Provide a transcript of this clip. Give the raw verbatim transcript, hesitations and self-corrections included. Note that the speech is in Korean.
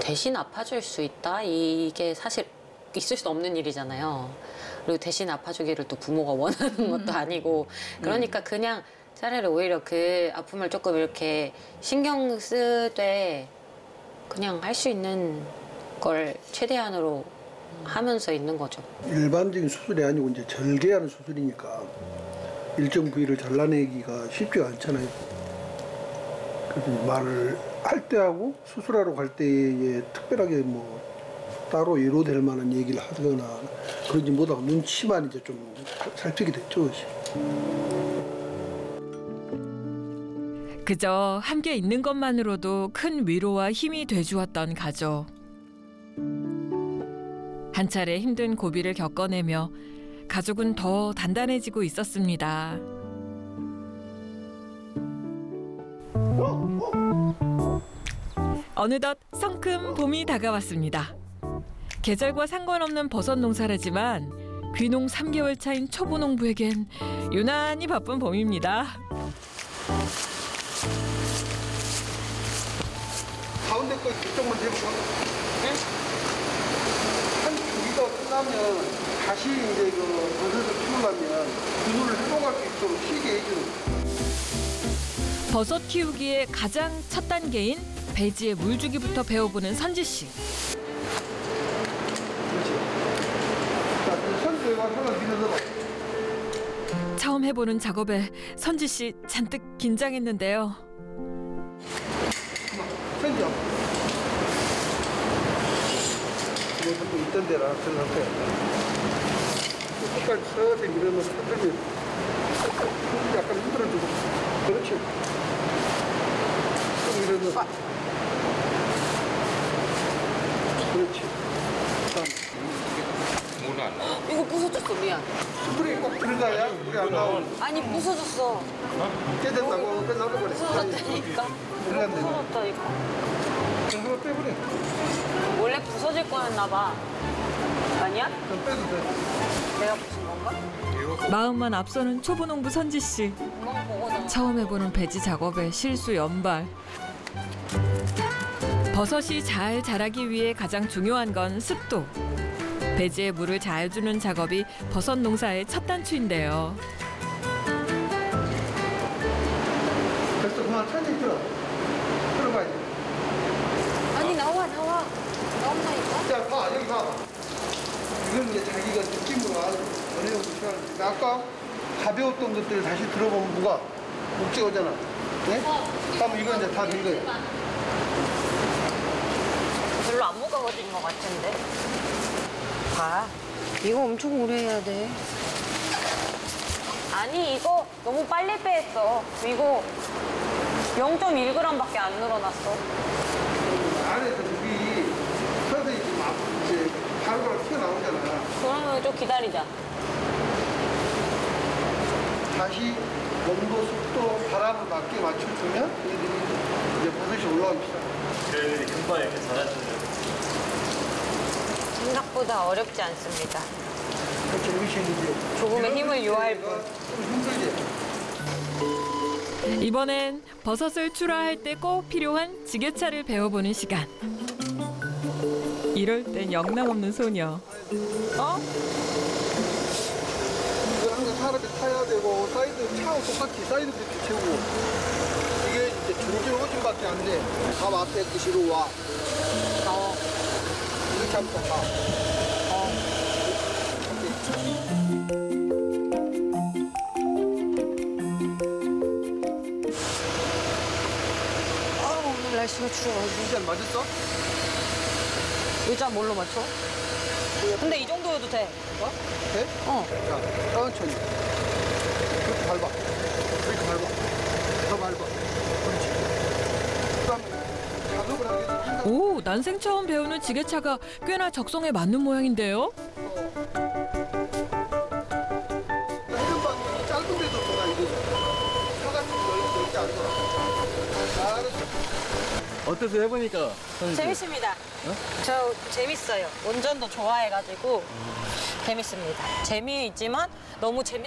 대신 아파줄 수 있다? 이게 사실 있을 수 없는 일이잖아요. 그리고 대신 아파주기를 또 부모가 원하는 것도 아니고 그러니까 그냥 차라리 오히려 그 아픔을 조금 이렇게 신경 쓰되 그냥 할 수 있는 걸 최대한으로 하면서 있는 거죠. 일반적인 수술이 아니고 이제 절개하는 수술이니까 일정 부위를 잘라내기가 쉽지가 않잖아요. 그래서 말을 할 때하고 수술하러 갈 때에 특별하게 뭐 따로 위로될 만한 얘기를 하거나 그러지 못하고 눈치만 이제 좀 살피게 됐죠. 그저 함께 있는 것만으로도 큰 위로와 힘이 돼주었던 가족. 한 차례 힘든 고비를 겪어내며 가족은 더 단단해지고 있었습니다. 어느덧 성큼 봄이 다가왔습니다. 계절과 상관없는 버섯 농사라지만 귀농 삼 개월 차인 초보 농부에겐 유난히 바쁜 봄입니다. 가운데 거 이쪽만 대볼까? 네? 한 주기가 끝나면 다시 이제 그 버섯을 키우려면 그물을 회복할 수 있도록 쉬게 해주는. 버섯 키우기의 가장 첫 단계인 배지에 물주기부터 배워보는 선지 씨. 그렇지. 자, 그 선수가 손을 밀어넣어. 처음 해보는 작업에 선지 씨 잔뜩 긴장했는데요. 선지야. 이거 전부 있던 데라 들어갈 끝까지 서서히 밀어넣어 흔들면 약간 흔들어주고. 그렇지. 좀 밀어넣어. 그렇지. 이거 부서졌어, 미안. 스프링이 꼭 들어가야 우리 안 나오는. 아니, 부서졌어. 깨졌다고 끝나버려. 부서졌다니까. 들어간대. 부서졌다니까. 그거 빼버려. 원래 부서질 거였나 봐. 아니야? 좀 빼도 돼. 내가 부순 건가? 마음만 앞서는 초보 농부 선지 씨. 금방 보거든. 처음 해보는 배지 작업에 실수 연발. 버섯이 잘 자라기 위해 가장 중요한 건 습도. 배지에 물을 잘 주는 작업이 버섯 농사의 첫 단추인데요. 됐어, 그만 천천히 들어. 들어가야 돼. 아니, 나와, 나와. 나온다니까? 자, 봐, 여기 봐. 이건 이제 자기가 느낌으로 아주 어느 정도 시간을. 근데 아까 가벼웠던 것들을 다시 들어보면 뭐가 목재오잖아. 네? 그러면 이건 이제 다 된 거예요. 별로 안 무거워진 것 같은데. 봐. 이거 엄청 오래 해야 돼. 아니, 이거 너무 빨리 빼했어. 이거 영 점 일 그램밖에 안 늘어났어. 안에서 물이 서서히 좀 앞, 이제 바로바로 튀어나오잖아. 그러면 좀 기다리자. 다시 온도, 습도, 바람을 맞게 맞춰주면 얘들이 이제 버섯이 올라오기 시작해. 얘들이 금방 이렇게 자라주는. 생각보다 어렵지 않습니다. 그렇지, 우리식 이제. 조금의 힘을 요할 뿐. 좀 힘들지. 이번엔 버섯을 출하할 때 꼭 필요한 지게차를 배워보는 시간. 이럴 땐 영락없는 소녀. 어? 이거 항상 사람이 타야 되고 사이드 차하고 똑같이 사이드 브레이크 채우고 이게 이제 전진 후진밖에 안 돼. 밥 앞에 드시러 와. 어. 이렇게 하면 또 가. 어. 아, 오늘 날씨가 추워가지고. 의자 맞았어? 의자 뭘로 맞춰? 근데 이 정도여도 돼. 어? 돼? 어. 자, 천천히. 그렇게 밟아. 그렇게 밟아. 더 밟아. 그렇지. 그 다음에 작업을 하게 되면 오, 난생 처음 배우는 지게차가 꽤나 적성에 맞는 모양인데요. 헤드방이 짧은 데도 돌아, 이거. 차같이 넓지 않더라. 알았어. 어떠세요 해보니까? 재밌습니다. 저 재밌어요. 운전도 좋아해가지고 재밌습니다. 재미있지만 너무 재밌